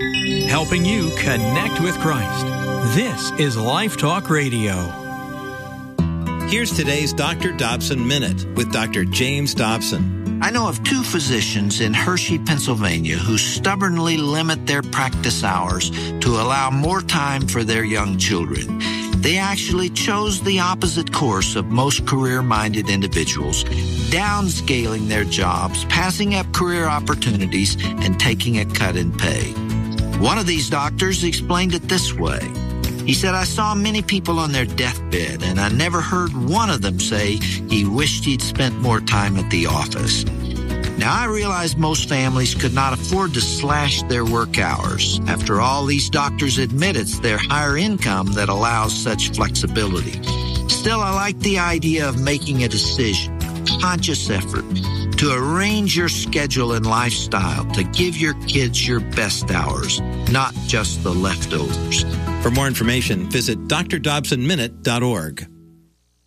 helping you connect with Christ. This is Life Talk Radio. Here's today's Dr. Dobson Minute with Dr. James Dobson. I know of 2 physicians in Hershey, Pennsylvania, who stubbornly limit their practice hours to allow more time for their young children. They actually chose the opposite course of most career-minded individuals, downscaling their jobs, passing up career opportunities, and taking a cut in pay. One of these doctors explained it this way. He said, I saw many people on their deathbed, and I never heard one of them say he wished he'd spent more time at the office. Now, I realize most families could not afford to slash their work hours. After all, these doctors admit it's their higher income that allows such flexibility. Still, I like the idea of making a decision, a conscious effort, to arrange your schedule and lifestyle to give your kids your best hours, not just the leftovers. For more information, visit drdobsonminute.org.